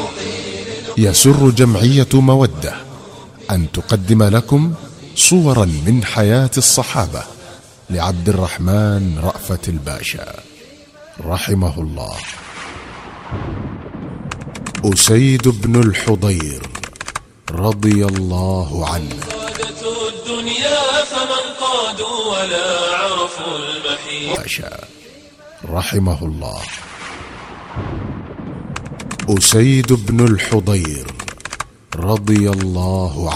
يسر جمعية مودة أن تقدم لكم صورا من حياة الصحابة لعبد الرحمن رأفت الباشا رحمه الله. أسيد بن الحضير رضي الله عنه. سادة الدنيا فمن قادوا ولا عرفوا المحيط باشا رحمه الله. أسيد بن الحضير رضي الله عنه.